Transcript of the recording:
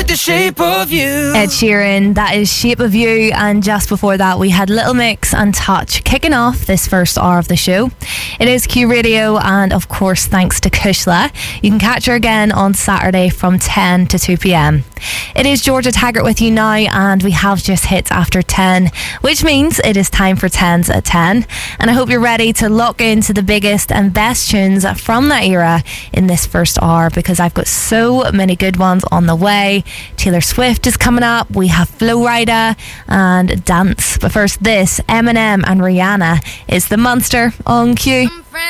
with the shape of you. Ed Sheeran, that is Shape of You. And just before that, we had Little Mix and Touch kicking off this first hour of the show. It is Q Radio, and of course, thanks to Kushla. You can catch her again on Saturday from 10 to 2 p.m. It is Georgia Taggart with you now, and we have just hit after 10, which means it is time for 10s at 10. And I hope you're ready to lock into the biggest and best tunes from that era in this first hour, because I've got so many good ones on the way. Taylor Swift is coming up, we have Flo Rida and Dance. But first, this Eminem and Rihanna is The Monster on Q.